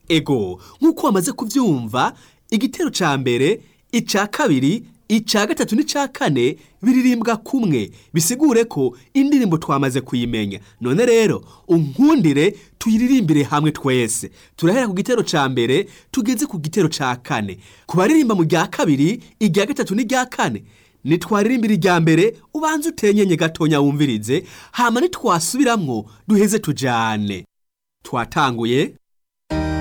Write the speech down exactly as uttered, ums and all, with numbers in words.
Ego, nk'uko wamaze kuvyumva, igitero ca mbere, ica kabiri, ica gatatu n'ica kane biririmbwa kumwe, bisigure ko indirimbo twamaze kuyimenya. None rero unkundire tuyiririmbire hamwe twese. Turahera ku gitero ca mbere tugeze ku gitero ca kane. Kubaririmba mu rya kabiri, irya gatatu n'irya kane, nitwaririmbira irya mbere ubanze utenyenye gatonya wumvirize, hama nitwasubiramwo duheze tujane. Twatanguye.